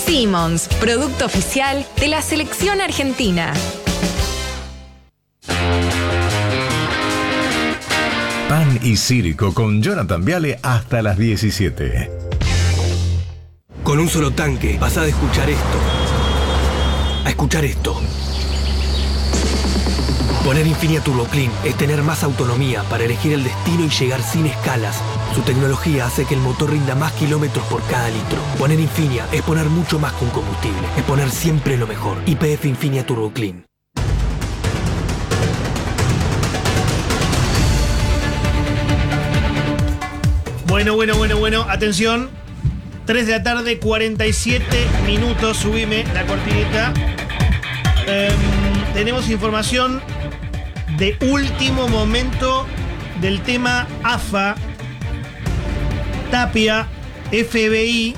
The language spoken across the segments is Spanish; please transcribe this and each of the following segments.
Simmons, producto oficial de la selección argentina. Pan y Círico con Jonathan Viale hasta las 17. Con un solo tanque pasá de escuchar esto a escuchar esto. Poner Infinia Turbo Clean es tener más autonomía para elegir el destino y llegar sin escalas. Su tecnología hace que el motor rinda más kilómetros por cada litro. Poner Infinia es poner mucho más que un combustible. Es poner siempre lo mejor. YPF Infinia Turbo Clean. Bueno. Atención. 3 de la tarde, 47 minutos. Subime la cortinita. Tenemos información de último momento del tema AFA, Tapia, FBI.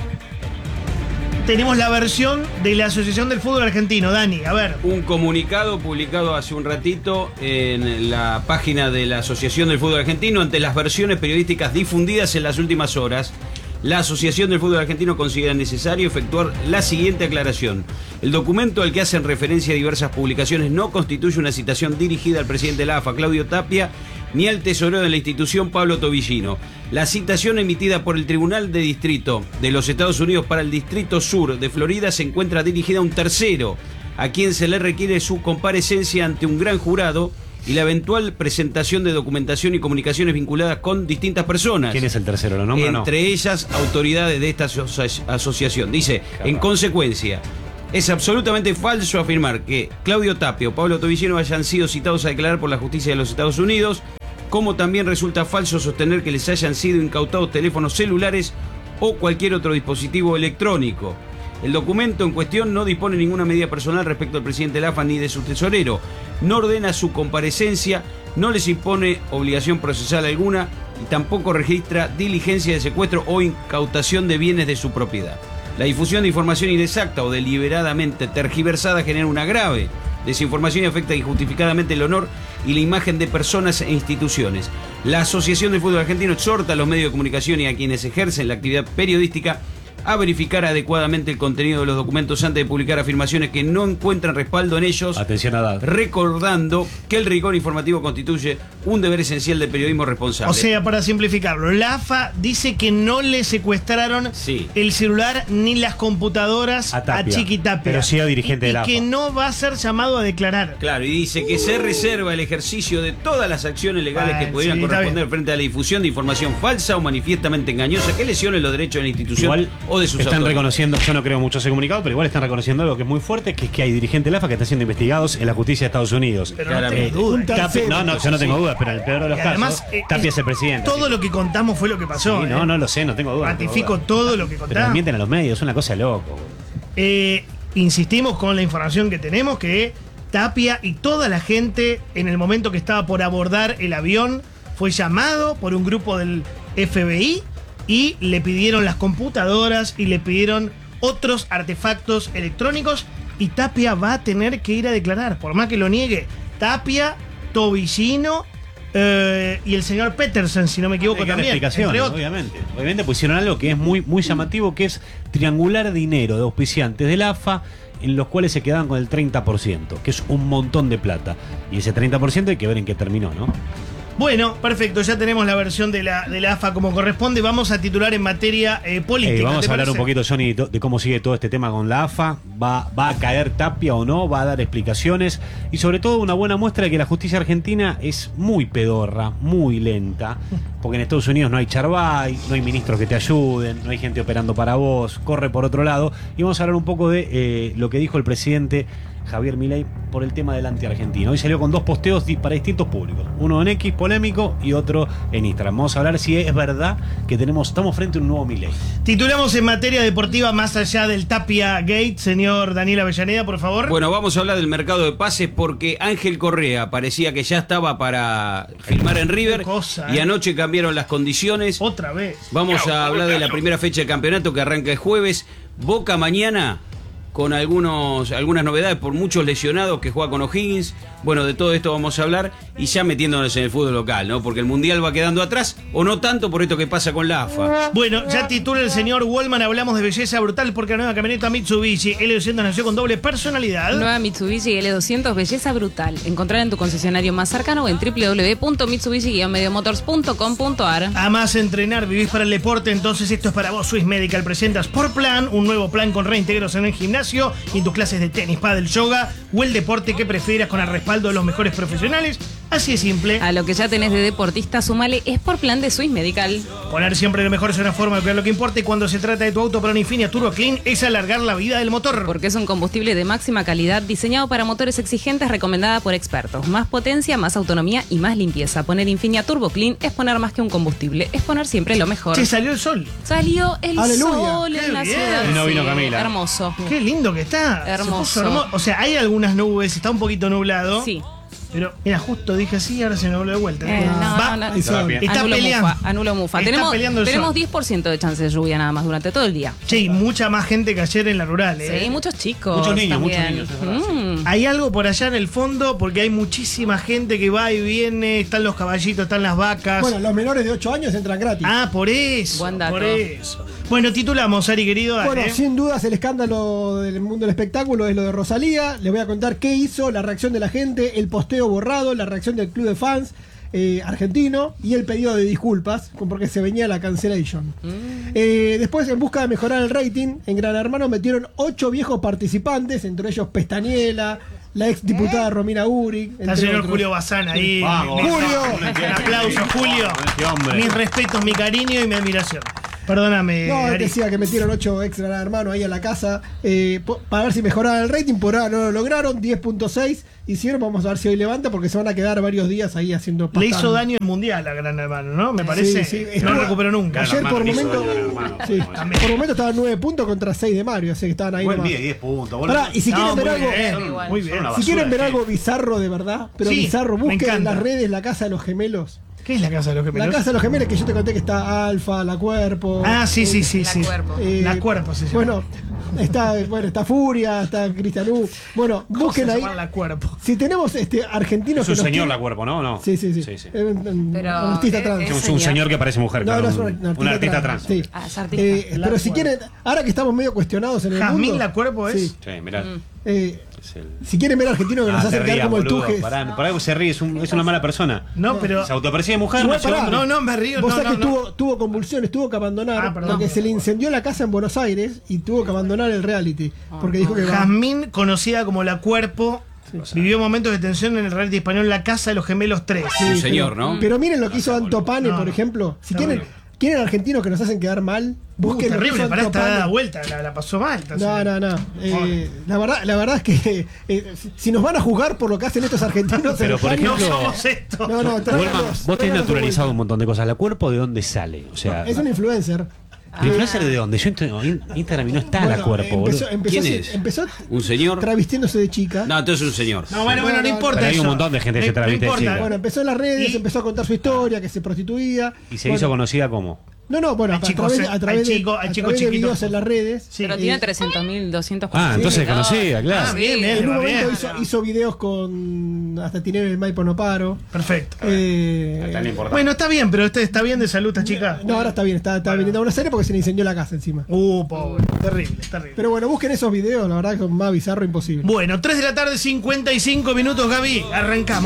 Tenemos la versión de la Asociación del Fútbol Argentino. Dani, a ver. Un comunicado publicado hace un ratito en la página de la Asociación del Fútbol Argentino ante las versiones periodísticas difundidas en las últimas horas. La Asociación del Fútbol Argentino considera necesario efectuar la siguiente aclaración. El documento al que hacen referencia diversas publicaciones no constituye una citación dirigida al presidente de la AFA, Claudio Tapia, ni al tesorero de la institución, Pablo Tobillino. La citación emitida por el Tribunal de Distrito de los Estados Unidos para el Distrito Sur de Florida se encuentra dirigida a un tercero, a quien se le requiere su comparecencia ante un gran jurado y la eventual presentación de documentación y comunicaciones vinculadas con distintas personas. ¿Quién es el tercero? ¿Lo nombra o no? Entre ellas, autoridades de esta asociación. Dice, en consecuencia, es absolutamente falso afirmar que Claudio Tapia o Pablo Tobillino hayan sido citados a declarar por la justicia de los Estados Unidos, como también resulta falso sostener que les hayan sido incautados teléfonos celulares o cualquier otro dispositivo electrónico. El documento en cuestión no dispone ninguna medida personal respecto al presidente de la AFA ni de su tesorero, no ordena su comparecencia, no les impone obligación procesal alguna y tampoco registra diligencia de secuestro o incautación de bienes de su propiedad. La difusión de información inexacta o deliberadamente tergiversada genera una grave desinformación y afecta injustificadamente el honor y la imagen de personas e instituciones. La Asociación del Fútbol Argentino exhorta a los medios de comunicación y a quienes ejercen la actividad periodística a verificar adecuadamente el contenido de los documentos antes de publicar afirmaciones que no encuentran respaldo en ellos. Atención a edad. Recordando que el rigor informativo constituye un deber esencial del periodismo responsable. O sea, para simplificarlo, la AFA dice que no le secuestraron el celular ni las computadoras a Chiqui Tapia. Pero sí a dirigente de la AFA. Y que no va a ser llamado a declarar. Claro, y dice que se reserva el ejercicio de todas las acciones legales que pudieran corresponder frente a la difusión de información falsa o manifiestamente engañosa que lesione los derechos de la institución. Igual, o de sus están autores. reconociendo, yo no creo mucho ese comunicado, pero igual están reconociendo algo que es muy fuerte, que es que hay dirigentes de la AFA que están siendo investigados en la justicia de Estados Unidos. Pero no tengo duda. Yo no tengo dudas, pero el peor de los además, casos, Tapia es el presidente. Todo lo que contamos fue lo que pasó. Sí, no lo sé, no tengo dudas. Ratifico todo lo que contamos. Pero mienten a los medios, es una cosa de loco. Insistimos con la información que tenemos, que Tapia y toda la gente en el momento que estaba por abordar el avión fue llamado por un grupo del FBI y le pidieron las computadoras y le pidieron otros artefactos electrónicos y Tapia va a tener que ir a declarar, por más que lo niegue. Tapia, Tobillino y el señor Petersen, si no me equivoco, también. Entre otros. Obviamente pusieron algo que es muy llamativo, que es triangular dinero de auspiciantes del AFA en los cuales se quedaban con el 30%, que es un montón de plata. Y ese 30% hay que ver en qué terminó, ¿no? Bueno, perfecto, ya tenemos la versión de la AFA como corresponde. Vamos a titular en materia política. Vamos a hablar un poquito, Johnny, de cómo sigue todo este tema con la AFA. ¿Va a caer Tapia o no? ¿Va a dar explicaciones? Y sobre todo una buena muestra de que la justicia argentina es muy pedorra, muy lenta. Porque en Estados Unidos no hay charbay, no hay ministros que te ayuden, no hay gente operando para vos, corre por otro lado. Y vamos a hablar un poco de lo que dijo el presidente Javier Milei por el tema del anti-argentino. Hoy salió con dos posteos para distintos públicos. Uno en X, polémico, y otro en Instagram. Vamos a hablar si es verdad que estamos frente a un nuevo Milei. Titulamos en materia deportiva más allá del Tapia Gate. Señor Daniel Avellaneda, por favor. Bueno, vamos a hablar del mercado de pases porque Ángel Correa parecía que ya estaba para firmar en River y anoche cambiaron las condiciones. Otra vez. Vamos a hablar de la primera fecha del campeonato que arranca el jueves. Boca mañana con algunas novedades por muchos lesionados que juega con O'Higgins. Bueno, de todo esto vamos a hablar y ya metiéndonos en el fútbol local, ¿no? Porque el Mundial va quedando atrás, o no tanto por esto que pasa con la AFA. Bueno, ya titula el señor Wallman, hablamos de belleza brutal porque la nueva camioneta Mitsubishi L200 nació con doble personalidad. Nueva Mitsubishi L200, belleza brutal. Encontrar en tu concesionario más cercano o en www.mitsubishi-mediomotors.com.ar. Amás entrenar, vivís para el deporte, entonces esto es para vos. Swiss Medical presenta Sport Plan, un nuevo plan con reintegros en el gimnasio y en tus clases de tenis, pádel, yoga o el deporte que prefieras con el respaldo de los mejores profesionales. Así es simple. A lo que ya tenés de deportista, sumale Sport Plan de Swiss Medical. Poner siempre lo mejor es una forma de cuidar lo que importa, y cuando se trata de tu auto, para Infinia Turbo Clean es alargar la vida del motor. Porque es un combustible de máxima calidad diseñado para motores exigentes, recomendada por expertos. Más potencia, más autonomía y más limpieza. Poner Infinia Turbo Clean es poner más que un combustible, es poner siempre lo mejor. Che, salió el sol. Salió el Aleluya. sol Qué en la bien. ciudad. Y no vino Sí, Camila. Hermoso. Qué lindo que está. Hermoso. Se puso O sea, hay algunas nubes, está un poquito nublado. Sí. Pero, mira, justo dije así y ahora se nubló de vuelta. No. Ahí sol. Está Anulo peleando. mufa, anulo mufa. Está peleando el Tenemos sol. 10% de chance de lluvia nada más durante todo el día. Che, y mucha más gente que ayer en la rural, Sí, muchos chicos. Muchos niños, también. muchos niños, es verdad, Hay algo por allá en el fondo porque hay muchísima gente que va y viene, están los caballitos, están las vacas. Bueno, los menores de 8 años entran gratis. Ah, por eso. Buen dato. Por eso. Bueno, titulamos, Ari querido. Dale. Bueno, sin dudas el escándalo del mundo del espectáculo es lo de Rosalía. Les voy a contar qué hizo, la reacción de la gente, el posteo borrado, la reacción del club de fans argentino y el pedido de disculpas porque se venía la cancellation. Después, en busca de mejorar el rating, en Gran Hermano metieron 8 viejos participantes, entre ellos Pestañela, la ex diputada Romina Uric. Está el señor Julio Bazán ahí. Vamos. Julio. Un Un aplauso, Julio. Este hombre. Mis respetos, mi cariño y mi admiración. Perdóname, No, Ari. decía que metieron 8 ex Gran Hermano ahí a la casa para ver si mejoraban el rating. Por ahora no lo lograron, 10.6 hicieron. Vamos a ver si hoy levanta porque se van a quedar varios días ahí haciendo Le pastán. hizo daño el mundial a Gran Hermano, ¿no? Me parece. Sí, No estuvo- recuperó nunca. Ayer por Hermano, momento, hizo daño a Gran Hermano. sí, También. por momento estaban 9 puntos contra 6 de Mario, así que estaban ahí Buen nomás. día, 10 puntos. Pará, y si No, quieren ver muy algo, bien, muy bien. Son una si basura quieren ver de algo gente. bizarro de verdad, pero Sí, bizarro, me busquen en encanta. las redes la casa de los gemelos. ¿Qué es la casa de los gemelos? La casa de los gemelos que yo te conté que está Alfa, La Cuerpo. Ah, sí, sí, sí. La sí. Cuerpo. La Cuerpo se llama. Bueno, está Furia, está Cristian U. Bueno, ¿Cómo busquen se ahí. llama La Cuerpo? Si tenemos argentinos Es un que nos señor quieren- la cuerpo, ¿no? No. Sí. Pero, artista trans. Es un señor que parece mujer, No, claro, no es un artista trans. Sí. Ah, es artista. La Pero si Cuerpo. quieren, ahora que estamos medio cuestionados en el Jazmín mundo. La Cuerpo es. Sí. Sí, mirá. Si quieren ver argentinos que nos te hacen quedar rías, como el boludo. Tujes. Por algo se ríe, es una mala persona. No, pero. Se autopercibe mujer, Igual, no pará. hombre. No, me río. Vos No, sabés no, que no. tuvo convulsiones, tuvo que abandonar Ah, perdón. porque se le incendió la casa en Buenos Aires y tuvo que abandonar el reality. Porque dijo que Jazmín, conocida como La Cuerpo, vivió momentos de tensión en el reality español La Casa de los Gemelos 3. Un señor, ¿no? Pero miren lo que hizo Anto Pane, No, por ejemplo. Si terrible. quieren argentinos que nos hacen quedar mal, busquen lo que Terrible, hizo pará, Anto está dada Pane. vuelta, la pasó mal. esta No, señora. no. La verdad es que si nos van a juzgar por lo que hacen estos argentinos, Pero, por en España- No ejemplo, somos esto. No, Wolman, tráiganos, vos tenés tráiganos naturalizado de un montón de cosas. ¿La cuerpo de dónde sale? O sea, vuelta. Es un influencer. ¿el influencer de dónde? Yo Instagram y no está la cuerpo, boludo. ¿Quién es? Empezó ¿Un señor? travestiéndose de chica. No, entonces es un señor. No, bueno, no importa Pero hay eso. un montón de gente que se No traviste de importa. chica. Bueno, empezó en las redes, Y- empezó a contar su historia, que se prostituía. Y se Bueno, hizo conocida como. No, bueno, Hay chicos, a través hay de chicos videos chiquitos. en las redes. Sí. Pero tiene 300.200. Ah, entonces seguidores. conocida, claro. Ah, bien, bien. En un va momento bien. hizo videos con hasta Tinelli el Maipo no paro. Perfecto. Tan importante. Bueno, está bien, pero está bien de salud esta chica. No, ahora está bien, está viniendo a una serie porque se le incendió la casa encima. Pobre. Terrible, terrible. Pero bueno, busquen esos videos, la verdad que son más bizarro imposible. Bueno, 3 de la tarde, 55 minutos, Gaby. Arrancamos.